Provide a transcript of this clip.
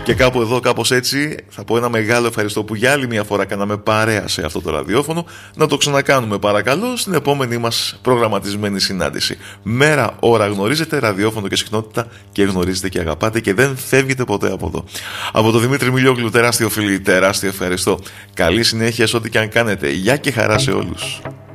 Και κάπου εδώ, κάπως έτσι, θα πω ένα μεγάλο ευχαριστώ που για άλλη μια φορά κάναμε παρέα σε αυτό το ραδιόφωνο. Να το ξανακάνουμε παρακαλώ στην επόμενή μας προγραμματισμένη συνάντηση. Μέρα, ώρα γνωρίζετε, ραδιόφωνο και συχνότητα και γνωρίζετε και αγαπάτε και δεν φεύγετε ποτέ από εδώ. Από το Δημήτρη Μιλιόγλου, τεράστιο φίλοι, τεράστιο ευχαριστώ. Καλή συνέχεια σε ό,τι και αν κάνετε. Γεια και χαρά σε όλους.